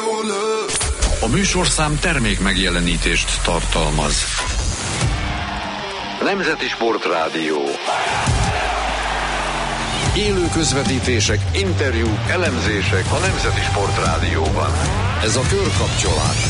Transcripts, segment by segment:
A műsorszám termék megjelenítést tartalmaz. Nemzeti Sportrádió. Élő közvetítések, interjúk, elemzések a Nemzeti Sportrádióban. Ez a Körkapcsolás.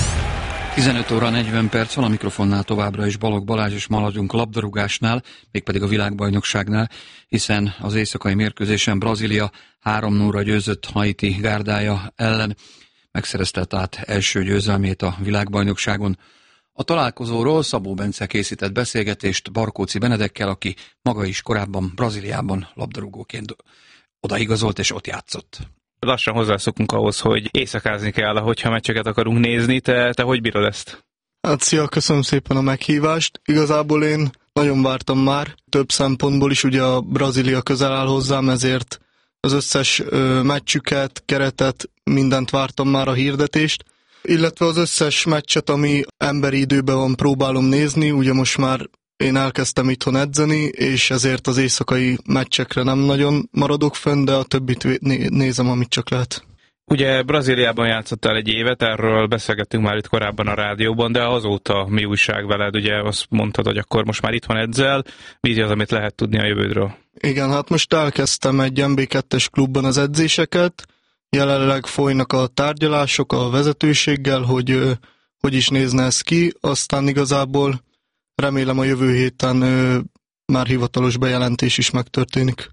15 óra 40 perc van, a mikrofonnál továbbra is Balogh Balázs, és maradjunk labdarúgásnál, mégpedig a világbajnokságnál, hiszen az éjszakai mérkőzésen Brazília 3-0-ra győzött Haiti gárdája ellen, megszerezte át első győzelmét a világbajnokságon. A találkozóról Szabó Bence készített beszélgetést Barkóczy Benedekkel, aki maga is korábban Brazíliában labdarúgóként odaigazolt és ott játszott. Lassan hozzászokunk ahhoz, hogy éjszakázni kell, hogyha meccseket akarunk nézni. Te hogy bírod ezt? Hát szia, köszönöm szépen a meghívást. Igazából én nagyon vártam már, több szempontból is, ugye a Brazília közel áll hozzám, ezért az összes meccsüket, keretet, mindent vártam már, a hirdetést. Illetve az összes meccset, ami emberi időben van, próbálom nézni, ugye most már én elkezdtem itthon edzeni, és ezért az éjszakai meccsekre nem nagyon maradok fönn, de a többit nézem, amit csak lehet. Ugye Brazíliában játszottál egy évet, erről beszélgettünk már itt korábban a rádióban, de azóta mi újság veled? Ugye azt mondtad, hogy akkor most már itthon edzel, mi az, amit lehet tudni a jövődről? Igen, hát most elkezdtem egy MB2-es klubban az edzéseket, jelenleg folynak a tárgyalások a vezetőséggel, hogy is nézne ez ki, aztán igazából remélem a jövő héten már hivatalos bejelentés is megtörténik.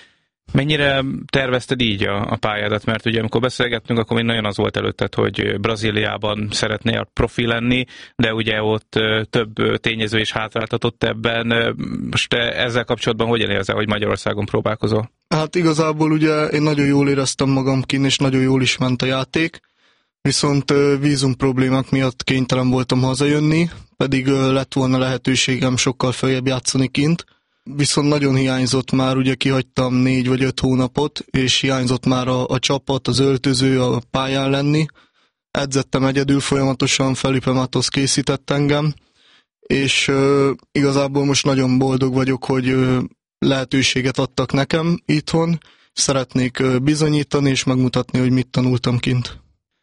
Mennyire tervezted így a pályádat? Mert ugye amikor beszélgettünk, akkor még nagyon az volt előtted, hogy Brazíliában szeretnél profi lenni, de ugye ott több tényező is hátráltatott ebben. Most te ezzel kapcsolatban hogyan érzel, hogy Magyarországon próbálkozol? Hát igazából ugye én nagyon jól éreztem magam kint, és nagyon jól is ment a játék, viszont vízum problémák miatt kénytelen voltam hazajönni, pedig lett volna lehetőségem sokkal följebb játszani kint. Viszont nagyon hiányzott már, ugye kihagytam 4 vagy 5 hónapot, és hiányzott már a csapat, az öltöző, a pályán lenni. Edzettem egyedül folyamatosan, Felipe Matos készített engem, és igazából most nagyon boldog vagyok, hogy lehetőséget adtak nekem itthon. Szeretnék bizonyítani és megmutatni, hogy mit tanultam kint.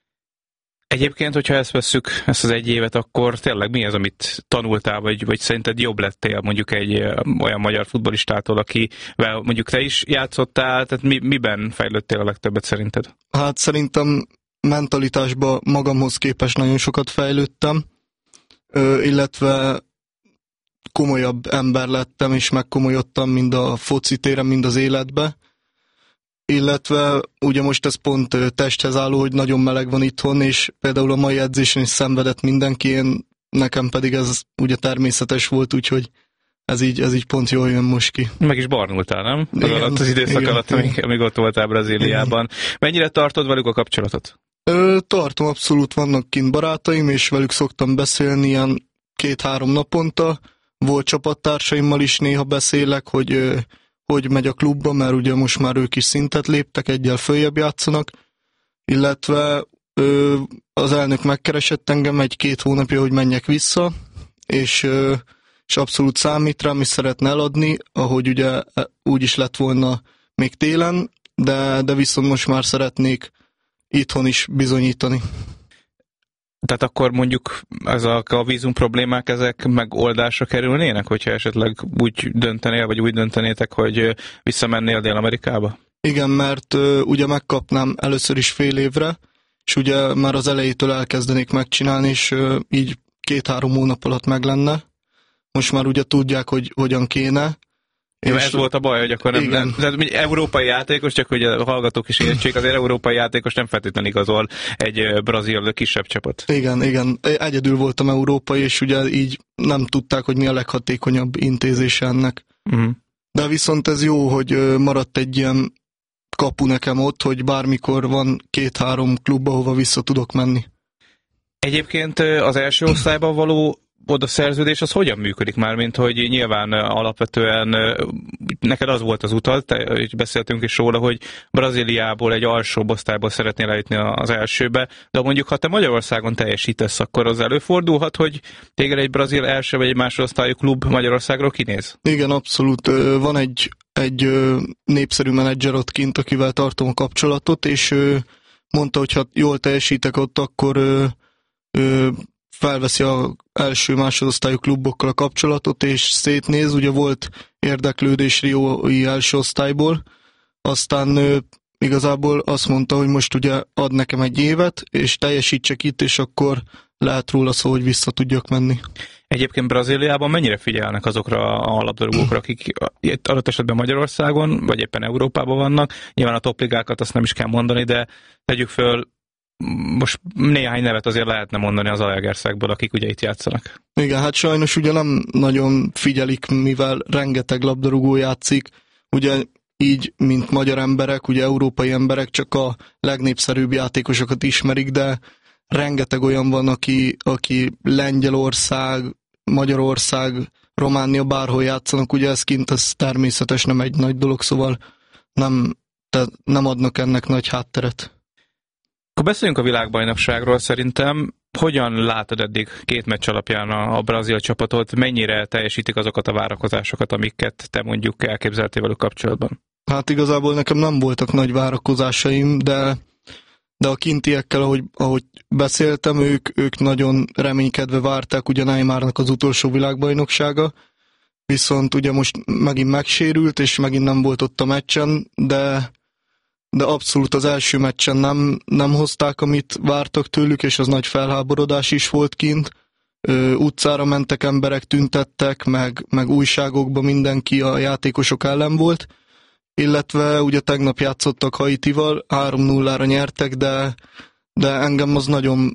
Egyébként, hogyha ezt vesszük, ezt az egy évet, akkor tényleg mi az, amit tanultál, vagy szerinted jobb lettél mondjuk egy olyan magyar futballistától, akivel mondjuk te is játszottál, tehát miben fejlődtél a legtöbbet szerinted? Hát szerintem mentalitásban magamhoz képest nagyon sokat fejlődtem, illetve komolyabb ember lettem, és megkomolyodtam mind a focitéren, mind az életbe. Illetve ugye most ez pont testhez álló, hogy nagyon meleg van itthon, és például a mai edzésen is szenvedett mindenki, nekem pedig ez ugye természetes volt, úgyhogy ez így pont jól jön most ki. Meg is barnultál, nem? Igen, az időszak alatt, amíg ott voltál Brazíliában. Igen. Mennyire tartod velük a kapcsolatot? Tartom, abszolút, vannak kint barátaim, és velük szoktam beszélni ilyen 2-3 naponta. Volt csapattársaimmal is néha beszélek, hogy megy a klubba, mert ugye most már ők is szintet léptek, egyel följebb játszanak, illetve az elnök megkeresett engem 1-2 hónapja, hogy menjek vissza, és abszolút számít rám, és szeretne eladni, ahogy ugye úgy is lett volna még télen, de viszont most már szeretnék itthon is bizonyítani. Tehát akkor mondjuk ezek a vízum problémák, ezek megoldásra kerülnének, hogyha esetleg úgy döntenél, vagy úgy döntenétek, hogy visszamennél Dél-Amerikába? Igen, mert ugye megkapnám először is fél évre, és ugye már az elejétől elkezdenék megcsinálni, és így 2-3 hónap alatt meg lenne. Most már ugye tudják, hogy hogyan kéne. És ez volt a baj, hogy akkor nem tehát európai játékos, csak hogy a hallgatók is értsék, azért európai játékos nem feltétlenül igazol egy brazil kisebb csapat. Igen. Egyedül voltam európai, és ugye így nem tudták, hogy mi a leghatékonyabb intézése ennek. De viszont ez jó, hogy maradt egy ilyen kapu nekem ott, hogy bármikor van 2-3 klub, ahova vissza tudok menni. Egyébként az első osztályban való oda szerződés az hogyan működik már, mint hogy nyilván alapvetően neked az volt az utad, beszéltünk is róla, hogy Brazíliából egy alsóbb osztályból szeretnél eljutni az elsőbe, de mondjuk ha te Magyarországon teljesítesz, akkor az előfordulhat, hogy téged egy brazil első vagy egy másodosztályú klub Magyarországról kinéz? Igen, abszolút. Van egy népszerű menedzser ott kint, akivel tartom a kapcsolatot, és mondta, hogy ha jól teljesítek ott, akkor felveszi az első-másodosztályú klubokkal a kapcsolatot, és szétnéz, ugye volt érdeklődés riói első osztályból, aztán igazából azt mondta, hogy most ugye ad nekem egy évet, és teljesítsek itt, és akkor lehet róla szó, hogy vissza tudjak menni. Egyébként Brazíliában mennyire figyelnek azokra a labdarúgókra, akik itt adott esetben Magyarországon, vagy éppen Európában vannak? Nyilván a topligákat azt nem is kell mondani, de tegyük föl, most néhány nevet azért lehetne mondani az Zalaegerszegből, akik ugye itt játszanak. Igen, hát sajnos ugye nem nagyon figyelik, mivel rengeteg labdarúgó játszik, ugye így, mint magyar emberek, ugye európai emberek csak a legnépszerűbb játékosokat ismerik, de rengeteg olyan van, aki Lengyelország, Magyarország, Románia, bárhol játszanak, ugye ez kint, ez természetes, nem egy nagy dolog, szóval nem adnak ennek nagy hátteret. Akkor beszéljünk a világbajnokságról szerintem. Hogyan látod eddig 2 meccs alapján a brazil csapatot? Mennyire teljesítik azokat a várakozásokat, amiket te mondjuk elképzeltél velük kapcsolatban? Hát igazából nekem nem voltak nagy várakozásaim, de a kintiekkel, ahogy beszéltem, ők nagyon reménykedve várták ugye Neymarnak az utolsó világbajnoksága, viszont ugye most megint megsérült, és megint nem volt ott a meccsen, de abszolút az első meccsen nem hozták, amit vártak tőlük, és az nagy felháborodás is volt kint. Utcára mentek emberek, tüntettek, meg újságokban mindenki a játékosok ellen volt, illetve ugye tegnap játszottak Haitival, 3-0-ra nyertek, de engem az nagyon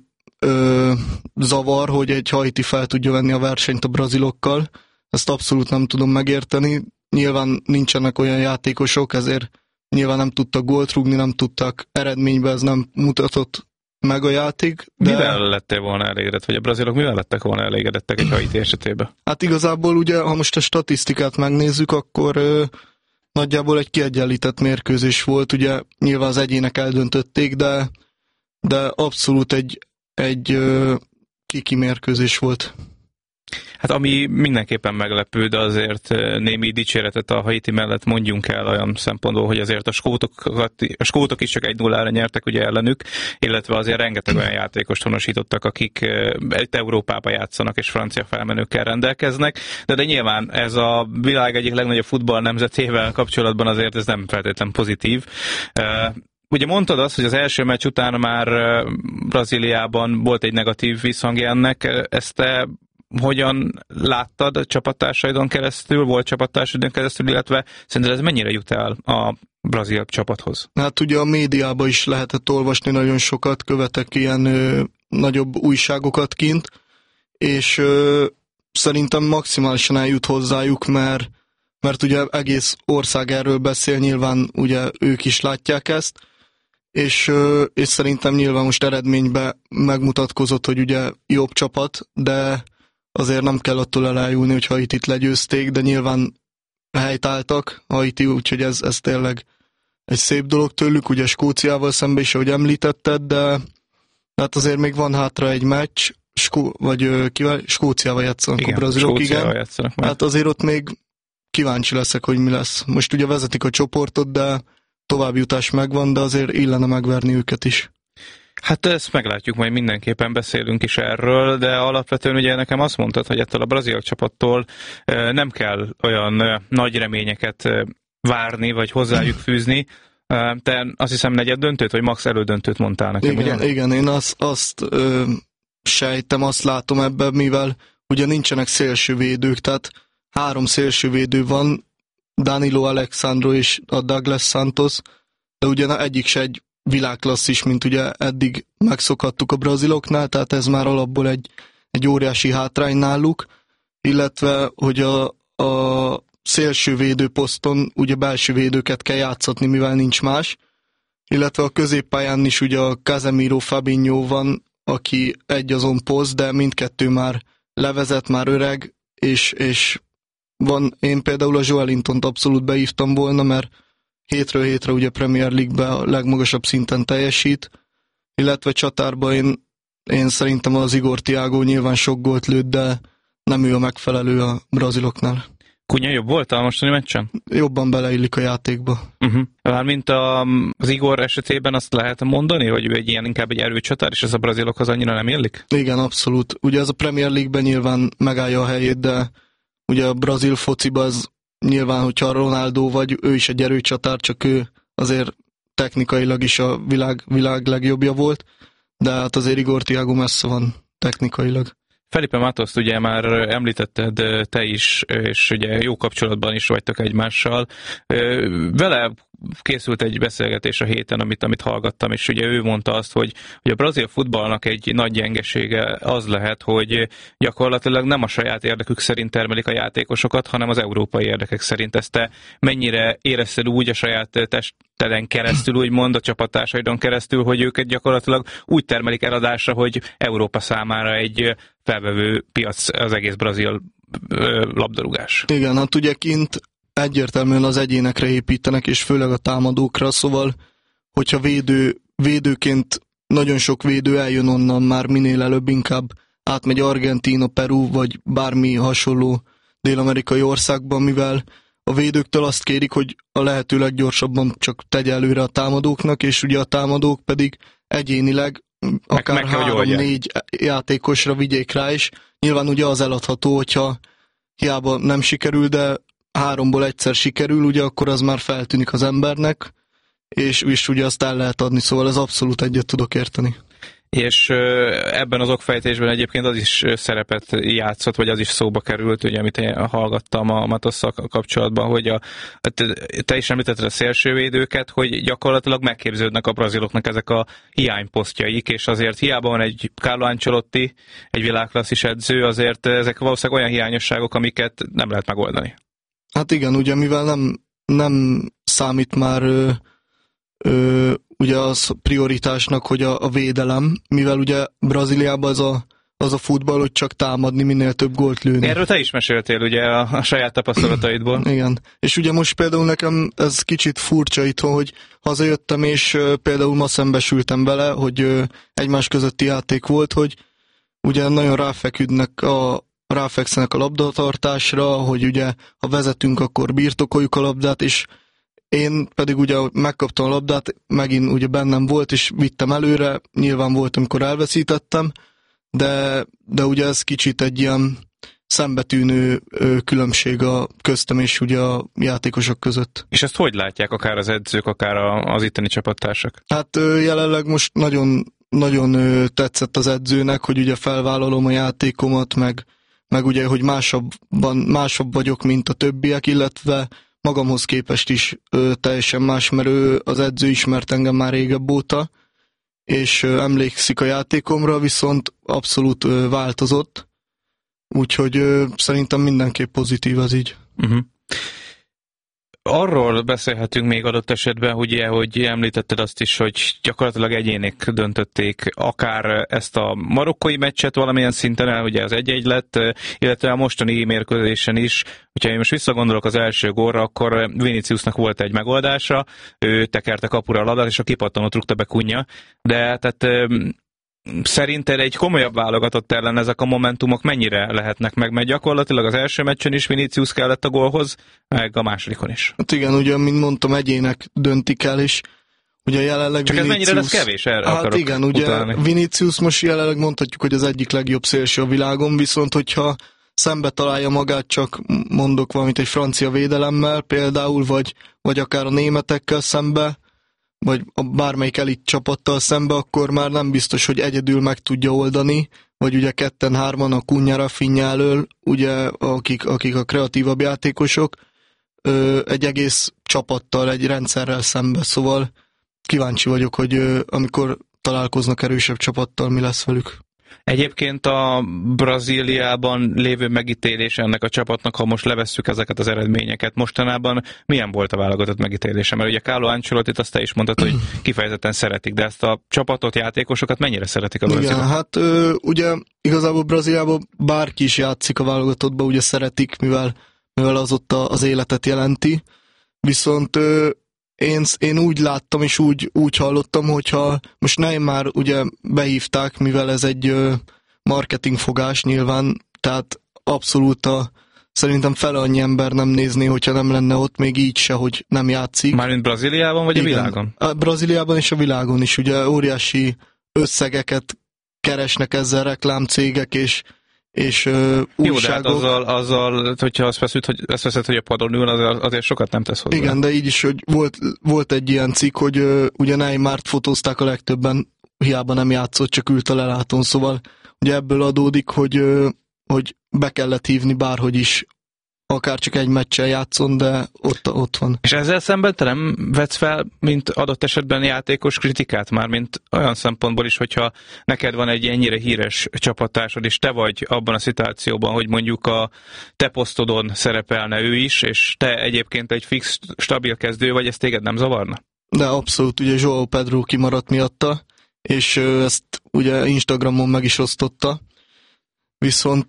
zavar, hogy egy Haiti fel tudja venni a versenyt a brazilokkal. Ezt abszolút nem tudom megérteni. Nyilván nincsenek olyan játékosok, ezért nyilván nem tudtak gólt rúgni, nem tudtak eredménybe, ez nem mutatott meg a játék. De... Mivel lettél volna elégedett, vagy a brazilok mivel lettek volna elégedettek egy Haiti esetében? Hát igazából ugye, ha most a statisztikát megnézzük, akkor nagyjából egy kiegyenlített mérkőzés volt, ugye nyilván az egyének eldöntötték, de abszolút egy kiki mérkőzés volt. Hát ami mindenképpen meglepő, de azért némi dicséretet a Haiti mellett mondjunk el olyan szempontból, hogy azért a skótok is csak 1-0-ra nyertek ugye ellenük, illetve azért rengeteg olyan játékost honosítottak, akik itt Európába játszanak és francia felmenőkkel rendelkeznek, de nyilván ez a világ egyik legnagyobb futball nemzetével kapcsolatban azért ez nem feltétlenül pozitív. Ugye mondtad azt, hogy az első meccs után már Brazíliában volt egy negatív visszhangja ennek, ezt te hogyan láttad csapattársaidon keresztül, volt csapattársaidon keresztül, illetve szerinted ez mennyire jut el a brazil csapathoz? Hát ugye a médiában is lehetett olvasni nagyon sokat, követek ilyen nagyobb újságokat kint, és szerintem maximálisan eljut hozzájuk, mert ugye egész ország erről beszél, nyilván ugye ők is látják ezt, és szerintem nyilván most eredményben megmutatkozott, hogy ugye jobb csapat, de azért nem kell attól elájulni, hogy Haitit legyőzték, de nyilván helytálltak Haiti, úgyhogy ez tényleg egy szép dolog tőlük, ugye Skóciával szemben is, ahogy említetted, de hát azért még van hátra egy meccs, Skóciával játszanak a brazilok, igen. Hát azért ott még kíváncsi leszek, hogy mi lesz. Most ugye vezetik a csoportot, de továbbjutás megvan, de azért illene megverni őket is. Hát ezt meglátjuk, majd mindenképpen beszélünk is erről, de alapvetően ugye nekem azt mondtad, hogy ettől a brazil csapattól nem kell olyan nagy reményeket várni, vagy hozzájuk fűzni. Te azt hiszem negyed döntőt, vagy max elődöntőt mondtál nekem, igen, ugye? Igen, én azt sejtem, azt látom ebben, mivel ugye nincsenek szélsővédők, tehát 3 szélsővédő van, Danilo, Alexandro és a Douglas Santos, de ugye egyik se egy világklasszis, mint ugye eddig megszokhattuk a braziloknál, tehát ez már alapból egy óriási hátrány náluk, illetve, hogy a szélsővédő poszton ugye belső védőket kell játszatni, mivel nincs más, illetve a középpályán is ugye a Casemiro, Fabinho van, aki egy azon poszt, de mindkettő már levezet, már öreg, és van, én például a Joelintont abszolút beívtam volna, mert hétről hétre ugye Premier League-ben a legmagasabb szinten teljesít, illetve csatárban én szerintem az Igor Thiago nyilván sok gólt lőtt, de nem ő a megfelelő a braziloknál. Kunya jobb volt a mostani meccsen? Jobban beleillik a játékba. Mármint az Igor esetében azt lehet mondani, hogy egy ilyen inkább egy erőcsatár, és ez a brazilokhoz annyira nem illik? Igen, abszolút. Ugye ez a Premier League-ben nyilván megállja a helyét, de ugye a brazil fociba az nyilván, hogyha Ronaldo vagy, ő is egy erőcsatár, csak ő azért technikailag is a világ legjobbja volt, de hát azért Igor Thiago messze van technikailag. Felipe Matoszt ugye már említetted te is, és ugye jó kapcsolatban is vagytok egymással. Vele készült egy beszélgetés a héten, amit hallgattam, és ugye ő mondta azt, hogy a brazil futballnak egy nagy gyengesége az lehet, hogy gyakorlatilag nem a saját érdekük szerint termelik a játékosokat, hanem az európai érdekek szerint. Ezt te mennyire érezted úgy a saját testeden keresztül, úgymond a csapattársaidon keresztül, hogy őket gyakorlatilag úgy termelik eladásra, hogy Európa számára egy felvevő piac az egész brazil labdarúgás. Igen, hát ugye kint egyértelműen az egyénekre építenek, és főleg a támadókra, szóval, hogyha védőként nagyon sok védő eljön onnan már minél előbb, inkább átmegy Argentína, Peru, vagy bármi hasonló dél-amerikai országban, mivel a védőktől azt kérik, hogy a lehető leggyorsabban csak tegye előre a támadóknak, és ugye a támadók pedig egyénileg akár 3-4 játékosra vigyék rá is. Nyilván ugye az eladható, hogyha hiába nem sikerül, de 3-ból egyszer sikerül, ugye akkor az már feltűnik az embernek, és ugye azt el lehet adni, szóval ez abszolút egyet tudok érteni. És ebben az okfejtésben egyébként az is szerepet játszott, vagy az is szóba került, ugye, amit én hallgattam a Matosszal kapcsolatban, hogy te is említetted a szélsővédőket, hogy gyakorlatilag megképződnek a braziloknak ezek a hiányposztjaik, és azért hiába van egy Carlo Ancelotti, egy világklasszis edző, azért ezek valószínűleg olyan hiányosságok, amiket nem lehet megoldani. Hát igen, ugye mivel nem számít már ugye az prioritásnak, hogy a védelem, mivel ugye Brazíliában az a futball, hogy csak támadni, minél több gólt lőni. Erről te is meséltél ugye a saját tapasztalataidból. Igen, és ugye most például nekem ez kicsit furcsa itthon, hogy hazajöttem, és például ma szembesültem vele, hogy egymás közötti játék volt, hogy ugye nagyon ráfekszenek a labdatartásra, hogy ugye ha vezetünk, akkor birtokoljuk a labdát, és én pedig ugye megkaptam a labdát, megint ugye bennem volt, és vittem előre, nyilván volt, amikor elveszítettem, de ugye ez kicsit egy ilyen szembetűnő különbség a köztem és ugye a játékosok között. És ezt hogy látják akár az edzők, akár az itteni csapattársak? Hát jelenleg most nagyon tetszett az edzőnek, hogy ugye felvállalom a játékomat, meg ugye, hogy másabb vagyok, mint a többiek, illetve magamhoz képest is teljesen más, mert az edző ismert engem már régebb óta, és emlékszik a játékomra, viszont abszolút változott, úgyhogy szerintem mindenképp pozitív az így. Uh-huh. Arról beszélhetünk még adott esetben, hogy említetted azt is, hogy gyakorlatilag egyének döntötték akár ezt a marokkói meccset valamilyen szinten el, ugye az 1-1 lett, illetve a mostani mérkőzésen is, hogyha én most visszagondolok az első gólra, akkor Viniciusnak volt egy megoldása, ő tekerte kapura a labdát, és a kipattanót rúgta be Cunha, de tehát szerinted egy komolyabb válogatott ellen ezek a momentumok mennyire lehetnek meg? Mert gyakorlatilag az első meccsen is Vinicius kellett a gólhoz, meg a másodikon is. Hát igen, ugye, mint mondtam, egyének döntik el, és ugye jelenleg csak Vinicius... ez mennyire lesz kevés? Erre hát igen, ugye utalni. Vinicius most jelenleg mondhatjuk, hogy az egyik legjobb szélső a világon, viszont hogyha szembe találja magát, csak mondok valamit egy francia védelemmel például, vagy akár a németekkel szembe, vagy a bármelyik elit csapattal szembe, akkor már nem biztos, hogy egyedül meg tudja oldani, vagy ugye 2-3-an a Cunha, Rafinha elől, ugye, akik a kreatívabb játékosok, egy egész csapattal, egy rendszerrel szembe, szóval kíváncsi vagyok, hogy amikor találkoznak erősebb csapattal, mi lesz velük. Egyébként a Brazíliában lévő megítélés ennek a csapatnak, ha most levesszük ezeket az eredményeket, mostanában milyen volt a válogatott megítélése? Mert ugye Carlo Ancelottit azt te is mondtad, hogy kifejezetten szeretik, de ezt a csapatot, játékosokat mennyire szeretik a brazilok? Igen, hát ugye igazából Brazíliában bárki is játszik a válogatottban, ugye szeretik, mivel az ott az életet jelenti, viszont én úgy láttam és úgy hallottam, hogyha most Neymar ugye behívták, mivel ez egy marketingfogás nyilván, tehát abszolút a szerintem fele annyi ember nem nézné, hogyha nem lenne ott, még így se, hogy nem játszik. Mármint Brazíliában, vagy igen, a világon? A Brazíliában és a világon is, ugye óriási összegeket keresnek ezzel reklámcégek és újságok. Jó, de hát azzal, hogyha azt veszed, hogy a padon ül, azért sokat nem tesz hozzá. Igen, de így is, hogy volt egy ilyen cikk, hogy ugye Neymart fotózták a legtöbben, hiába nem játszott, csak ült a lelátón, szóval ugye ebből adódik, hogy be kellett hívni bárhogy is, akár csak egy meccsel játszon, de ott van. És ezzel szemben te nem vetsz fel, mint adott esetben játékos kritikát már, mint olyan szempontból is, hogyha neked van egy ennyire híres csapattársad, és te vagy abban a szituációban, hogy mondjuk a te posztodon szerepelne ő is, és te egyébként egy fix, stabil kezdő vagy, ez téged nem zavarna? De abszolút, ugye João Pedro kimaradt miatta, és ezt ugye Instagramon meg is osztotta, viszont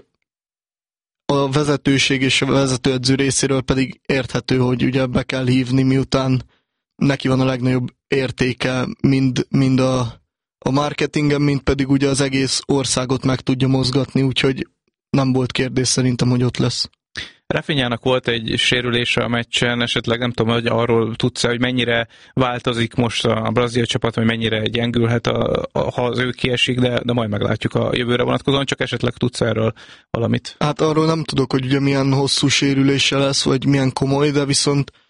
a vezetőség és a vezetőedző részéről pedig érthető, hogy ugye be kell hívni, miután neki van a legnagyobb értéke, mind a marketingen, mind pedig ugye az egész országot meg tudja mozgatni, úgyhogy nem volt kérdés szerintem, hogy ott lesz. Rafinhának volt egy sérülése a meccsen, esetleg nem tudom, hogy arról tudsz, hogy mennyire változik most a brazil csapat, vagy mennyire gyengülhet, ha az ő kiesik, de majd meglátjuk a jövőre vonatkozóan, csak esetleg tudsz erről valamit. Hát arról nem tudok, hogy ugye milyen hosszú sérülése lesz, vagy milyen komoly, de viszont